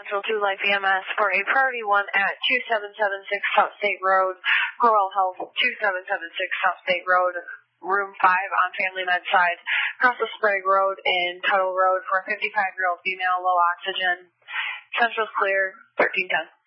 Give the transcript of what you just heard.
Central 2 Life EMS for a priority 1 at 2776 South State Road, Corwell Health 2776 South State Road, room 5 on Family Med side, across the Sprague Road and Tuttle Road for a 55-year-old female, low oxygen. Central's clear, 1310.